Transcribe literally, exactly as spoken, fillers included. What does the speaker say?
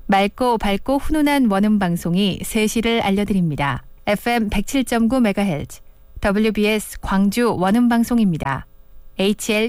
맑고 밝고 훈훈한 원음 방송이 세 시를 알려드립니다. 에프엠 백칠 점 구 메가헤르츠 더블유비에스 광주 원음 방송입니다. 에이치엘